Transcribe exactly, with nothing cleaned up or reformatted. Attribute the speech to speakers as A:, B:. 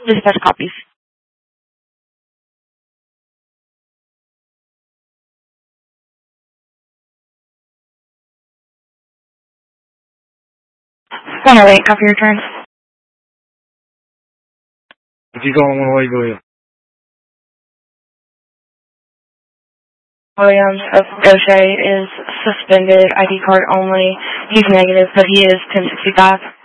A: Dispatch copies. one oh eight, copy return.
B: If you go on one oh eight, go ahead.
A: Williams of Gaucher is suspended, I D card only. He's negative, but he is ten sixty-five.